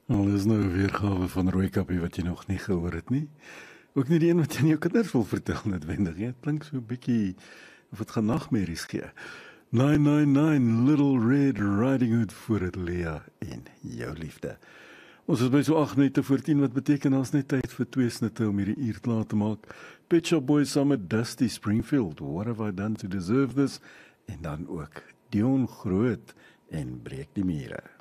Al is nou 'n weergawe van Rooikappie wat jy nog nie gehoor het nie. Ook nie die een wat jy aan jou kinders wil vertel noodwendig. Dit klink so 'n bietjie of dit gaan nagmerries gee. 999 Little Red Riding Hood voor het Lea en jou liefde. Ons is by so 8 minute voor 10 wat beteken ons net tyd vir 2 snitte om hierdie uur klaar te maak. Pet Shop Boys saam met Dusty Springfield, What Have I Done to Deserve This? En dan ook Dion Groot en Breek die Mure.